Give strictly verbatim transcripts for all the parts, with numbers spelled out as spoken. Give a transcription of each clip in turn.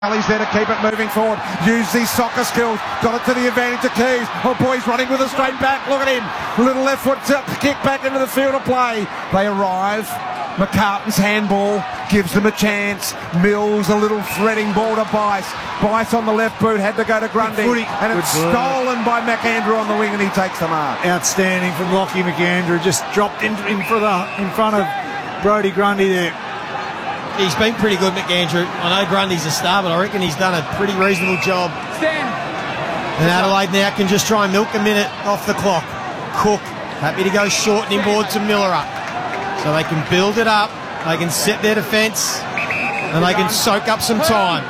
He's there to keep it moving forward. Use these soccer skills. Got it to the advantage of Keys. Oh boy, he's running with a straight back. Look at him. Little left foot kick back into the field of play. They arrive. McCartan's handball gives them a chance. Mills a little threading ball to Bice. Bice on the left boot had to go to Grundy. And it's stolen by McAndrew on the wing, and he takes the mark. Outstanding from Lockie McAndrew. Just dropped in, in, for the, in front of Brodie Grundy there. He's been pretty good, McAndrew. I know Grundy's a star, but I reckon he's done a pretty reasonable job. Stand. And Adelaide now can just try and milk a minute off the clock. Cook happy to go short and inboard to Miller up. So they can build it up, they can set their defence, and they can soak up some time.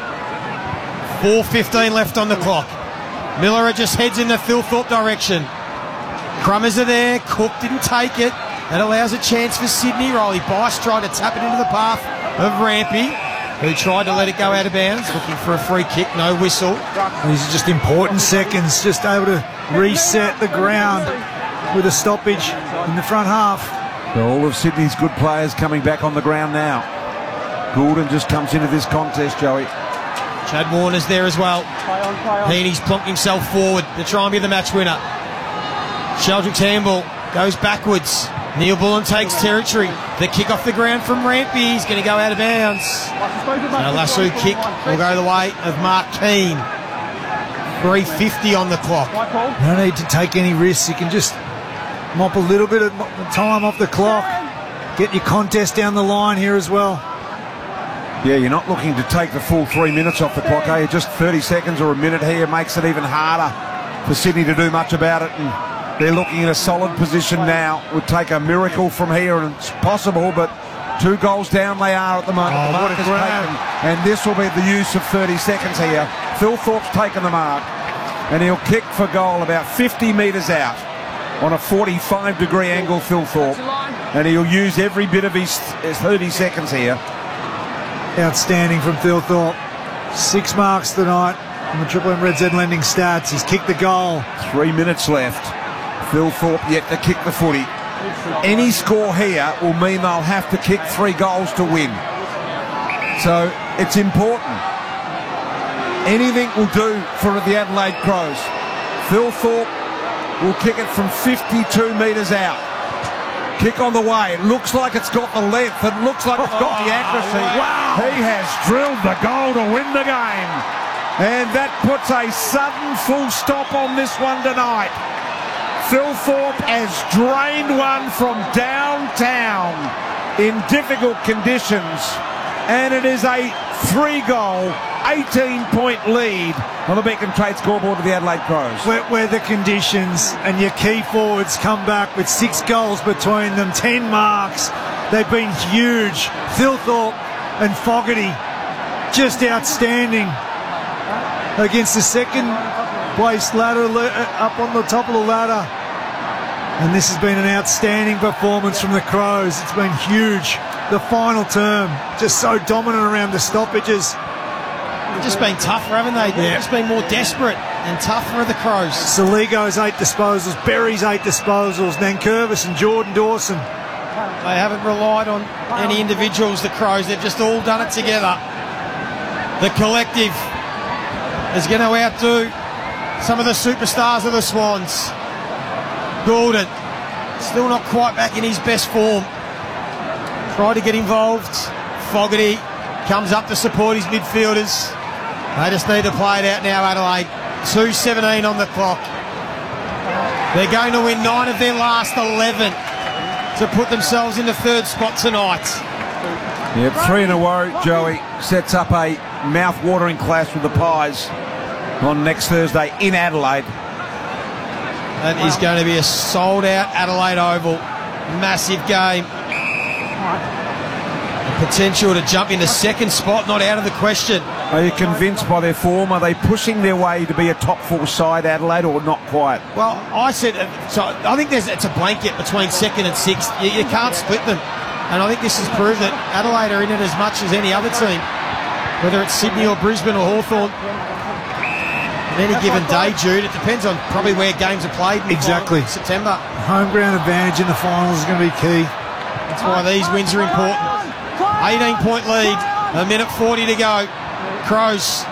four fifteen left on the clock. Miller just heads in the Phil Thorpe direction. Crummers are there, Cook didn't take it. That allows a chance for Sydney. Riley Bice tried to tap it into the path of Rampy, who tried to let it go out of bounds, looking for a free kick, no whistle. These are just important seconds, just able to reset the ground with a stoppage in the front half. So all of Sydney's good players coming back on the ground now. Goulden just comes into this contest, Joey. Chad Warner's there as well. Heaney's plonked himself forward to try and be the match winner. Sheldrick Campbell goes backwards. Neil Bullen takes territory. The kick off the ground from Rampy. He's going to go out of bounds. A lasso kick will go the way of Mark Keane. three fifty on the clock. No need to take any risks. You can just mop a little bit of time off the clock. Get your contest down the line here as well. Yeah, you're not looking to take the full three minutes off the clock, eh? Just thirty seconds or a minute here makes it even harder for Sydney to do much about it. And they're looking in a solid position now. Would take a miracle from here, and it's possible, but two goals down they are at the moment. Oh, the mark what a is grab. taken, and this will be the use of thirty seconds here. Phil Thorpe's taken the mark, and he'll kick for goal about fifty metres out on a forty-five degree angle, Phil Thorpe, and he'll use every bit of his, his thirty seconds here. Outstanding from Phil Thorpe. Six marks tonight on the Triple M Red Z Lending stats. He's kicked the goal. Three minutes left. Phil Thorpe yet to kick the footy. Any score here will mean they'll have to kick three goals to win. So it's important. Anything will do for the Adelaide Crows. Phil Thorpe will kick it from fifty-two metres out. Kick on the way. It looks like it's got the length. It looks like it's got the accuracy. Wow. He has drilled the goal to win the game. And that puts a sudden full stop on this one tonight. Phil Thorpe has drained one from downtown in difficult conditions, and it is a three-goal, eighteen-point lead on the Beacon Trade scoreboard of the Adelaide Crows. Wet weather conditions, and your key forwards come back with six goals between them, ten marks. They've been huge. Phil Thorpe and Fogarty just outstanding against the second place ladder, up on the top of the ladder. And this has been an outstanding performance from the Crows. It's been huge. The final term, just so dominant around the stoppages. They've just been tougher, haven't they? They've yeah. just been more desperate and tougher are the Crows. Saligo's eight disposals, Berry's eight disposals, Nankervis and Jordan Dawson. They haven't relied on any individuals, the Crows. They've just all done it together. The collective is going to outdo some of the superstars of the Swans. Goulden, still not quite back in his best form. Try to get involved. Fogarty comes up to support his midfielders. They just need to play it out now, Adelaide. two seventeen on the clock. They're going to win nine of their last eleven to put themselves in the third spot tonight. Yep, three in a row, Joey. Sets up a mouth-watering clash with the Pies on next Thursday in Adelaide. That is going to be a sold-out Adelaide Oval. Massive game. The potential to jump into second spot, not out of the question. Are you convinced by their form? Are they pushing their way to be a top four side, Adelaide, or not quite? Well, I said, so I think there's it's a blanket between second and sixth. You, you can't split them. And I think this has proved that Adelaide are in it as much as any other team, whether it's Sydney or Brisbane or Hawthorn. Any given day, Jude, it depends on probably where games are played in exactly. September. Home ground advantage in the finals is going to be key. That's why these wins are important. eighteen point lead, a minute forty to go. Crows